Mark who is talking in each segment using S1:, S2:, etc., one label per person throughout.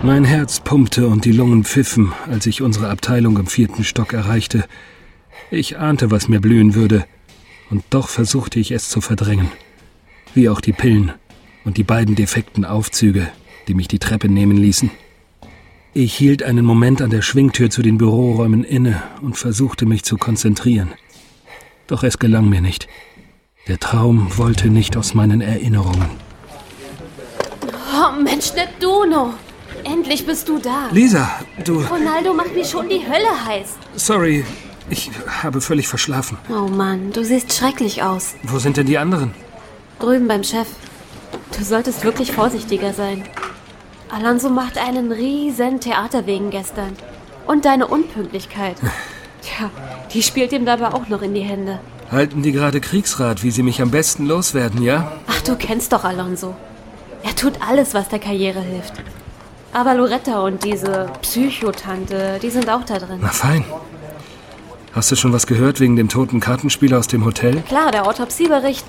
S1: Mein Herz pumpte und die Lungen pfiffen, als ich unsere Abteilung im 4. Stock erreichte. Ich ahnte, was mir blühen würde, und doch versuchte ich es zu verdrängen. Wie auch die Pillen und die beiden defekten Aufzüge, die mich die Treppe nehmen ließen. Ich hielt einen Moment an der Schwingtür zu den Büroräumen inne und versuchte mich zu konzentrieren. Doch es gelang mir nicht. Der Traum wollte nicht aus meinen Erinnerungen.
S2: Oh Mensch, Neptuno! Endlich bist du da.
S1: Lisa, du...
S2: Ronaldo macht mir schon die Hölle heiß.
S1: Sorry, ich habe völlig verschlafen.
S2: Oh Mann, du siehst schrecklich aus.
S1: Wo sind denn die anderen?
S2: Drüben beim Chef. Du solltest wirklich vorsichtiger sein. Alonso macht einen riesen Theater wegen gestern. Und deine Unpünktlichkeit. Tja, die spielt ihm dabei auch noch in die Hände.
S1: Halten die gerade Kriegsrat, wie sie mich am besten loswerden, ja?
S2: Ach, du kennst doch Alonso. Er tut alles, was der Karriere hilft. Aber Loretta und diese Psychotante, die sind auch da drin.
S1: Na fein. Hast du schon was gehört wegen dem toten Kartenspieler aus dem Hotel?
S2: Klar, der Autopsiebericht.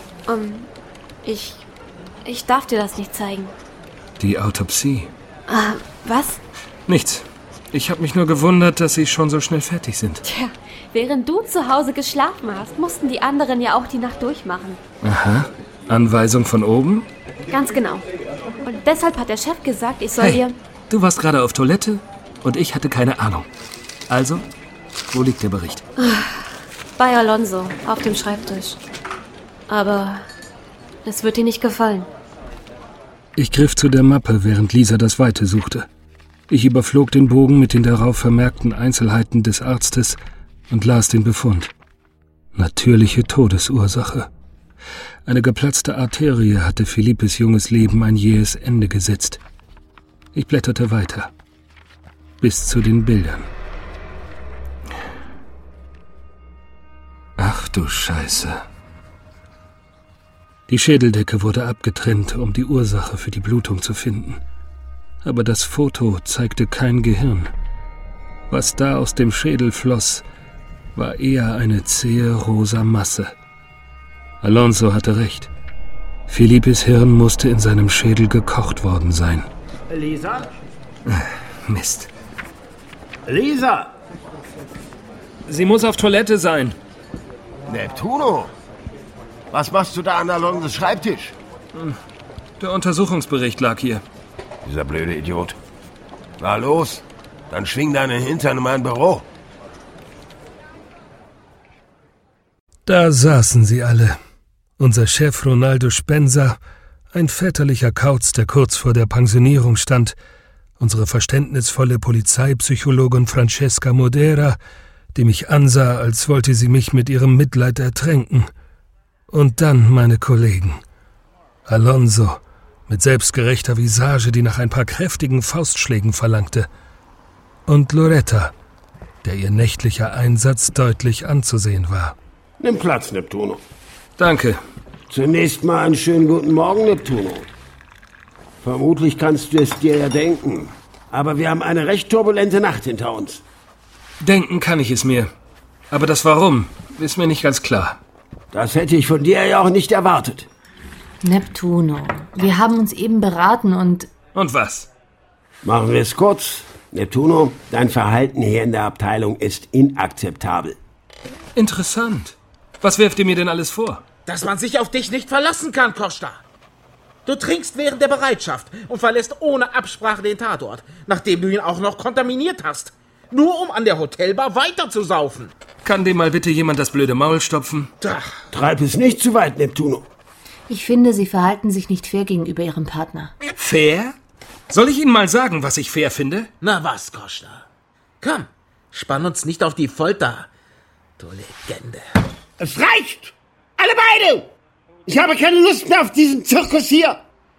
S2: Ich darf dir das nicht zeigen.
S1: Die Autopsie?
S2: Was?
S1: Nichts. Ich habe mich nur gewundert, dass sie schon so schnell fertig sind.
S2: Tja, während du zu Hause geschlafen hast, mussten die anderen ja auch die Nacht durchmachen.
S1: Aha. Anweisung von oben?
S2: Ganz genau. Und deshalb hat der Chef gesagt, ich soll dir...
S1: Du warst gerade auf Toilette und ich hatte keine Ahnung. Also, wo liegt der Bericht?
S2: Bei Alonso, auf dem Schreibtisch. Aber es wird dir nicht gefallen.
S1: Ich griff zu der Mappe, während Lisa das Weite suchte. Ich überflog den Bogen mit den darauf vermerkten Einzelheiten des Arztes und las den Befund. Natürliche Todesursache. Eine geplatzte Arterie hatte Philippes junges Leben ein jähes Ende gesetzt. Ich blätterte weiter. Bis zu den Bildern. Ach du Scheiße. Die Schädeldecke wurde abgetrennt, um die Ursache für die Blutung zu finden. Aber das Foto zeigte kein Gehirn. Was da aus dem Schädel floss, war eher eine zähe rosa Masse. Alonso hatte recht. Philippes Hirn musste in seinem Schädel gekocht worden sein.
S3: Lisa?
S1: Mist.
S3: Lisa!
S1: Sie muss auf Toilette sein.
S3: Neptuno! Was machst du da an Alonsos Schreibtisch?
S1: Der Untersuchungsbericht lag hier.
S3: Dieser blöde Idiot. Na los, dann schwing deinen Hintern in mein Büro.
S1: Da saßen sie alle. Unser Chef Ronaldo Spencer, ein väterlicher Kauz, der kurz vor der Pensionierung stand, unsere verständnisvolle Polizeipsychologin Francesca Modera, die mich ansah, als wollte sie mich mit ihrem Mitleid ertränken. Und dann meine Kollegen. Alonso, mit selbstgerechter Visage, die nach ein paar kräftigen Faustschlägen verlangte. Und Loretta, der ihr nächtlicher Einsatz deutlich anzusehen war.
S3: Nimm Platz, Neptuno.
S1: Danke.
S3: Zunächst mal einen schönen guten Morgen, Neptuno. Vermutlich kannst du es dir ja denken. Aber wir haben eine recht turbulente Nacht hinter uns.
S1: Denken kann ich es mir. Aber das Warum ist mir nicht ganz klar.
S3: Das hätte ich von dir ja auch nicht erwartet.
S4: Neptuno, wir haben uns eben beraten und...
S1: Und was?
S3: Machen wir es kurz. Neptuno, dein Verhalten hier in der Abteilung ist inakzeptabel.
S1: Interessant. Was werft ihr mir denn alles vor?
S5: Dass man sich auf dich nicht verlassen kann, Costa. Du trinkst während der Bereitschaft und verlässt ohne Absprache den Tatort, nachdem du ihn auch noch kontaminiert hast. Nur um an der Hotelbar weiter zu saufen.
S1: Kann dem mal bitte jemand das blöde Maul stopfen?
S5: Ach.
S3: Treib es nicht zu weit, Neptuno.
S4: Ich finde, Sie verhalten sich nicht fair gegenüber Ihrem Partner.
S1: Fair? Soll ich Ihnen mal sagen, was ich fair finde?
S5: Na was, Costa? Komm, spann uns nicht auf die Folter, du Legende.
S3: Es reicht! Alle beide! Ich habe keine Lust mehr auf diesen Zirkus hier!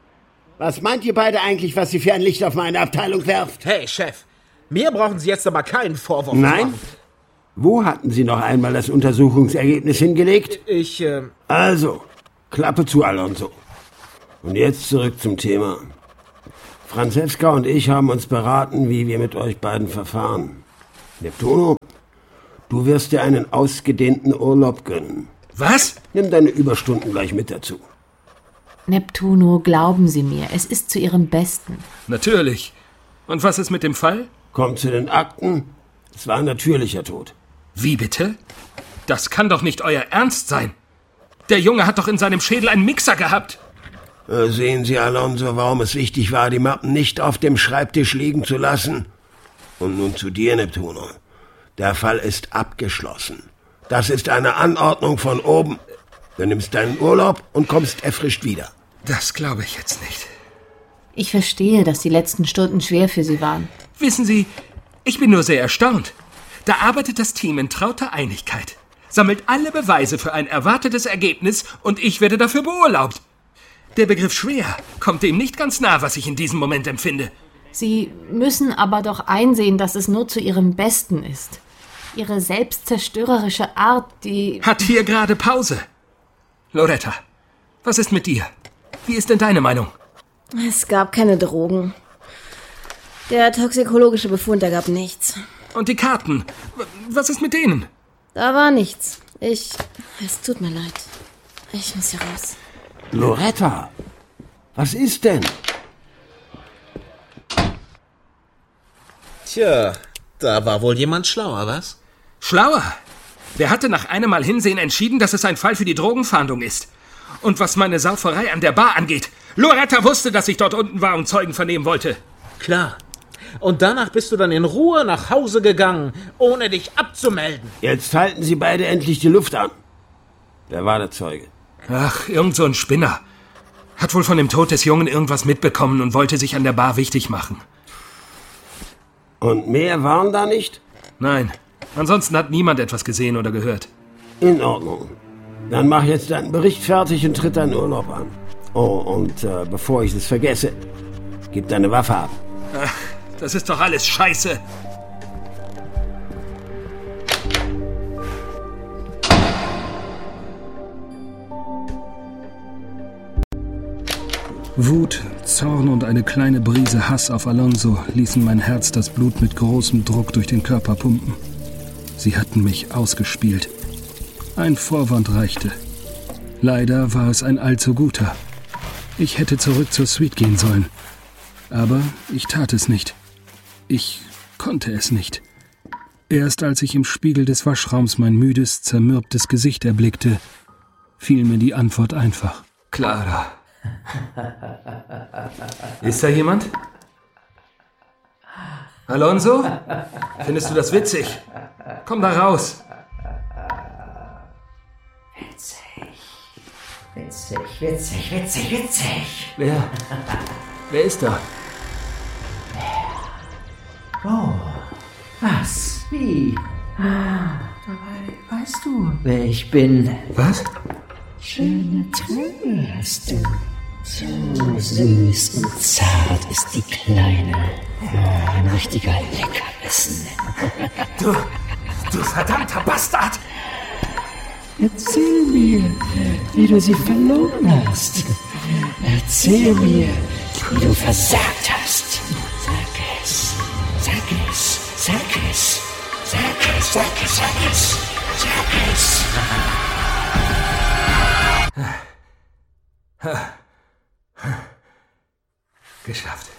S3: Was meint ihr beide eigentlich, was ihr für ein Licht auf meine Abteilung werft?
S5: Hey, Chef, mir brauchen Sie jetzt aber keinen Vorwurf
S3: Nein?
S5: machen.
S3: Wo hatten Sie noch einmal das Untersuchungsergebnis hingelegt? Also, Klappe zu, Alonso. Und jetzt zurück zum Thema. Francesca und ich haben uns beraten, wie wir mit euch beiden verfahren. Neptuno, du wirst dir einen ausgedehnten Urlaub gönnen.
S1: Was?
S3: Nimm deine Überstunden gleich mit dazu.
S4: Neptuno, glauben Sie mir, es ist zu Ihrem Besten.
S1: Natürlich. Und was ist mit dem Fall?
S3: Kommt zu den Akten. Es war ein natürlicher Tod.
S1: Wie bitte? Das kann doch nicht euer Ernst sein. Der Junge hat doch in seinem Schädel einen Mixer gehabt.
S3: Sehen Sie, Alonso, warum es wichtig war, die Mappen nicht auf dem Schreibtisch liegen zu lassen? Und nun zu dir, Neptuno. Der Fall ist abgeschlossen. Das ist eine Anordnung von oben. Du nimmst deinen Urlaub und kommst erfrischt wieder.
S1: Das glaube ich jetzt nicht.
S4: Ich verstehe, dass die letzten Stunden schwer für Sie waren.
S1: Wissen Sie, ich bin nur sehr erstaunt. Da arbeitet das Team in trauter Einigkeit, sammelt alle Beweise für ein erwartetes Ergebnis und ich werde dafür beurlaubt. Der Begriff schwer kommt dem nicht ganz nah, was ich in diesem Moment empfinde.
S4: Sie müssen aber doch einsehen, dass es nur zu Ihrem Besten ist. Ihre selbstzerstörerische Art, die...
S1: Hat hier gerade Pause. Loretta, was ist mit dir? Wie ist denn deine Meinung?
S6: Es gab keine Drogen. Der toxikologische Befund ergab nichts.
S1: Und die Karten, was ist mit denen?
S6: Da war nichts. Es tut mir leid. Ich muss hier raus.
S3: Loretta, was ist denn?
S5: Tja, da war wohl jemand schlauer, was?
S1: Schlauer? Wer hatte nach einem Mal Hinsehen entschieden, dass es ein Fall für die Drogenfahndung ist? Und was meine Sauferei an der Bar angeht, Loretta wusste, dass ich dort unten war und Zeugen vernehmen wollte.
S5: Klar. Und danach bist du dann in Ruhe nach Hause gegangen, ohne dich abzumelden.
S3: Jetzt halten Sie beide endlich die Luft an. Wer war der Zeuge?
S1: Ach, irgend so ein Spinner. Hat wohl von dem Tod des Jungen irgendwas mitbekommen und wollte sich an der Bar wichtig machen.
S3: Und mehr waren da nicht?
S1: Nein, ansonsten hat niemand etwas gesehen oder gehört.
S3: In Ordnung. Dann mach jetzt deinen Bericht fertig und tritt deinen Urlaub an. Oh, und bevor ich es vergesse, gib deine Waffe ab.
S1: Ach, das ist doch alles Scheiße. Wut, Zorn und eine kleine Brise Hass auf Alonso ließen mein Herz das Blut mit großem Druck durch den Körper pumpen. Sie hatten mich ausgespielt. Ein Vorwand reichte. Leider war es ein allzu guter. Ich hätte zurück zur Suite gehen sollen. Aber ich tat es nicht. Ich konnte es nicht. Erst als ich im Spiegel des Waschraums mein müdes, zermürbtes Gesicht erblickte, fiel mir die Antwort einfach. Clara. Ist da jemand? Alonso? Findest du das witzig? Komm da raus.
S7: Witzig.
S1: Wer ist da?
S7: Oh, was? Wie? Dabei weißt du, wer ich bin.
S1: Was?
S7: Schöne Träume hast du. So süß und zart ist die Kleine. Oh, ein richtiger Leckerbissen.
S1: Du verdammter Bastard!
S7: Erzähl mir, wie du sie verloren hast. Erzähl mir, wie du versagt hast. Sag es.
S1: Geschafft.